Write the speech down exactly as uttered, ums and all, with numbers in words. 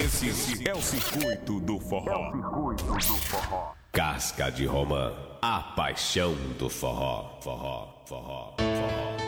Esse é o circuito do forró. Casca de Romã, a paixão do forró, forró, forró, forró.